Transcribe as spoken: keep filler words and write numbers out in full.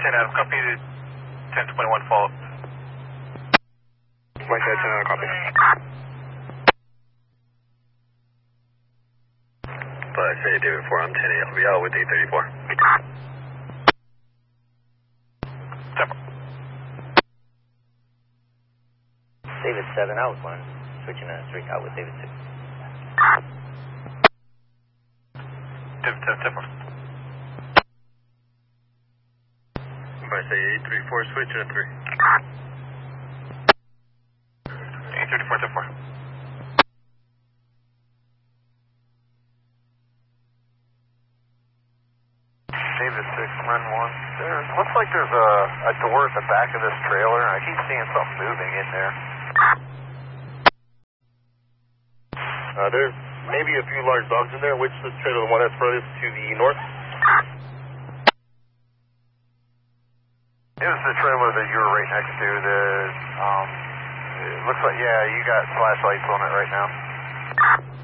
ten Adam, copy the ten twenty-one follow. Mike ten Adam, copy. But I say David four, I'm ten eight, I'll be out with eight thirty-four. David seven, out with one. Switching to three, out with David six. David ten, ten four. But I say eight three four, switching to three. eight thirty-four, ten four. David six, run one. There looks like there's a, a door at the back of this trailer, and I keep seeing something moving in there. Uh, there's maybe a few large dogs in there. Which is the trailer, the one that's furthest to the north? It was the trailer that you were right next to. The um, it looks like, yeah, you got flashlights on it right now.